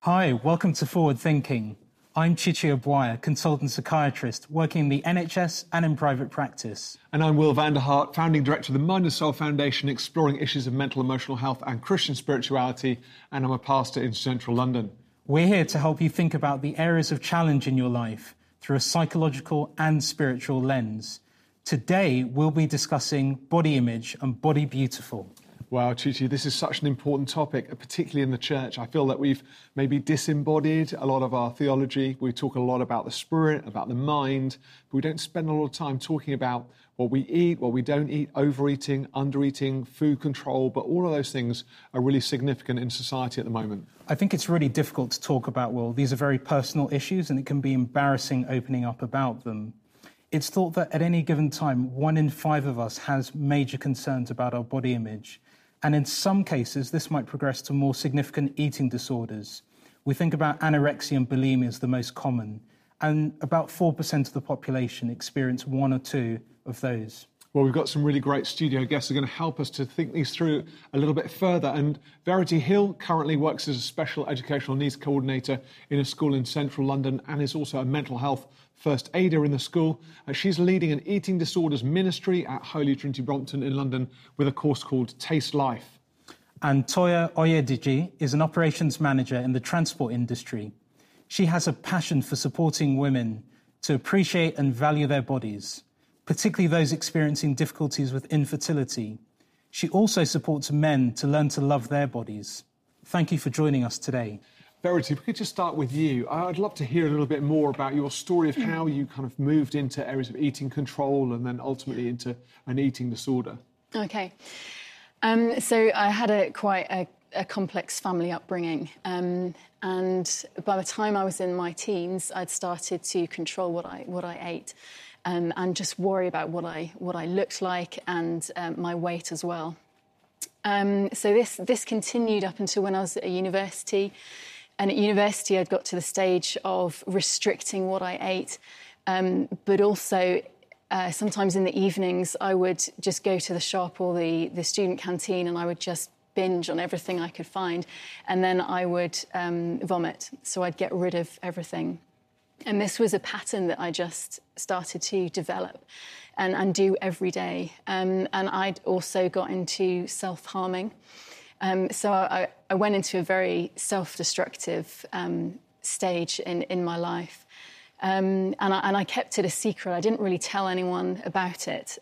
Hi, welcome to Forward Thinking. I'm Chichi Obwaya, consultant psychiatrist working in the NHS and in private practice. And I'm Will van der Hart, founding director of the Mind and Soul Foundation, exploring issues of mental emotional health and Christian spirituality, and I'm a pastor in central London. We're here to help you think about the areas of challenge in your life through a psychological and spiritual lens. Today, we'll be discussing body image and body beautiful. Wow, Chichi, this is such an important topic, particularly in the church. I feel that we've maybe disembodied a lot of our theology. We talk a lot about the spirit, about the mind, but we don't spend a lot of time talking about what we eat, what we don't eat, overeating, undereating, food control, but all of those things are really significant in society at the moment. I think it's really difficult to talk about, Will. These are very personal issues and it can be embarrassing opening up about them. It's thought that at any given time, 1 in 5 of us has major concerns about our body image. And in some cases, this might progress to more significant eating disorders. We think about anorexia and bulimia as the most common, and about 4% of the population experience 1 or 2 of those. Well, we've got some really great studio guests who are going to help us to think these through a little bit further. And Verity Hill currently works as a special educational needs coordinator in a school in central London and is also a mental health first aider in the school. She's leading an eating disorders ministry at Holy Trinity Brompton in London with a course called Taste Life. And Toya Oyediji is an operations manager in the transport industry. She has a passion for supporting women to appreciate and value their bodies, particularly those experiencing difficulties with infertility. She also supports men to learn to love their bodies. Thank you for joining us today. Verity, if we could just start with you. I'd love to hear a little bit more about your story of how you kind of moved into areas of eating control and then ultimately into an eating disorder. Okay. So I had quite a complex family upbringing. And by the time I was in my teens, I'd started to control what I ate. And just worry about what I looked like and my weight as well. So this continued up until when I was at university. And at university, I'd got to the stage of restricting what I ate, but also sometimes in the evenings, I would just go to the shop or the student canteen and I would just binge on everything I could find. And then I would vomit, so I'd get rid of everything. And this was a pattern that I just started to develop and do every day. And I'd also got into self-harming. So I went into a very self-destructive stage in my life. And I kept it a secret. I didn't really tell anyone about it.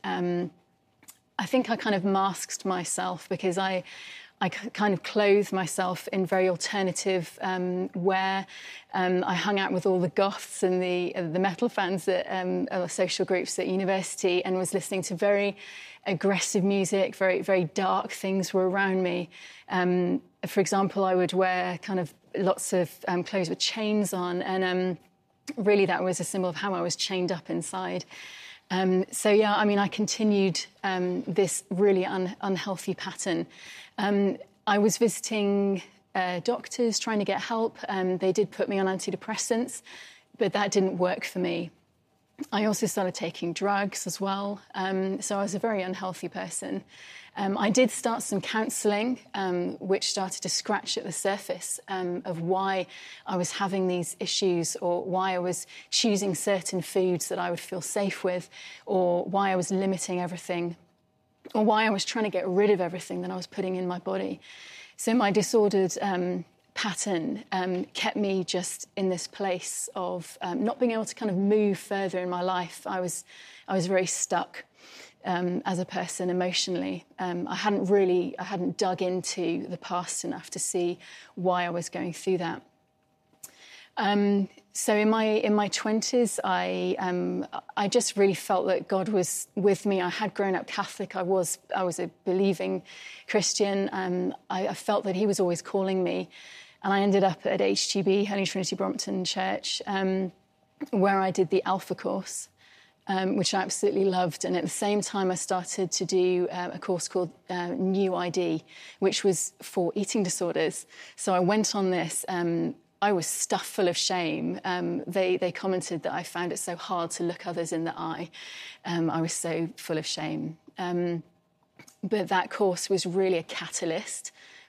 I think I kind of masked myself because I kind of clothed myself in very alternative wear. I hung out with all the goths and the metal fans at social groups at university and was listening to very aggressive music, very, very dark things were around me. For example, I would wear kind of lots of clothes with chains on and really that was a symbol of how I was chained up inside. So, yeah, I mean, I continued this really unhealthy pattern. I was visiting doctors trying to get help. They did put me on antidepressants, but that didn't work for me. I also started taking drugs as well. So I was a very unhealthy person. I did start some counselling, which started to scratch at the surface of why I was having these issues or why I was choosing certain foods that I would feel safe with or why I was limiting everything or why I was trying to get rid of everything that I was putting in my body. So my disordered pattern kept me just in this place of not being able to kind of move further in my life. I was very stuck as a person emotionally. I hadn't dug into the past enough to see why I was going through that. So in my 20s, I just really felt that God was with me. I had grown up Catholic. I was a believing Christian. I felt that He was always calling me, and I ended up at HTB, Holy Trinity Brompton Church, where I did the Alpha course, which I absolutely loved. And at the same time, I started to do a course called New ID, which was for eating disorders. So I went on this. I was stuffed full of shame. They commented that I found it so hard to look others in the eye. I was so full of shame. But that course was really a catalyst